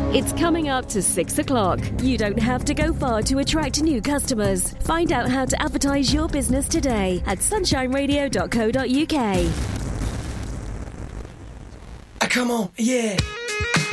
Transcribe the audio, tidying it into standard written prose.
It's coming up to 6 o'clock. You don't have to go far to attract new customers. Find out how to advertise your business today at sunshineradio.co.uk. Come on, yeah.